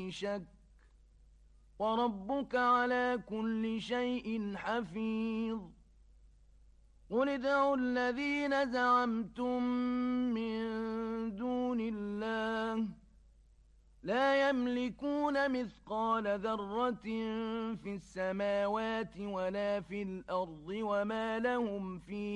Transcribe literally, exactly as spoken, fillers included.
في شك وربك على كل شيء حفيظ قل ادعوا الذين زعمتم من دون الله لا يملكون مثقال ذرة في السماوات ولا في الأرض وما لهم فيه